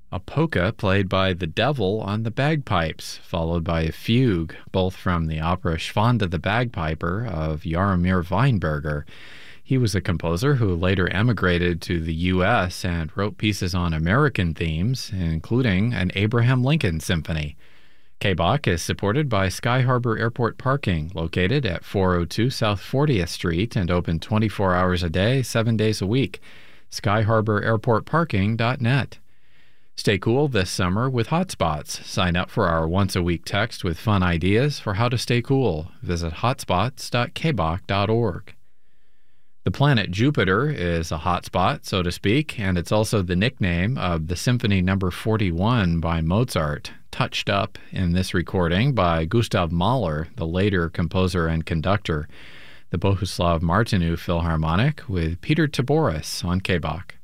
A polka played by the Devil on the bagpipes, followed by a fugue, both from the opera Schwanda the Bagpiper of Jaromir Weinberger. He was a composer who later emigrated to the U.S. and wrote pieces on American themes, including an Abraham Lincoln Symphony. KBOC is supported by Sky Harbor Airport Parking, located at 402 South 40th Street and open 24 hours a day, 7 days a week. SkyHarborAirportParking.net. Stay cool this summer with Hotspots. Sign up for our once-a-week text with fun ideas for how to stay cool. Visit hotspots.kboc.org. The planet Jupiter is a hotspot, so to speak, and it's also the nickname of the Symphony No. 41 by Mozart, touched up in this recording by Gustav Mahler, the later composer and conductor. The Bohuslav Martinu Philharmonic with Peter Taboris on KBOC.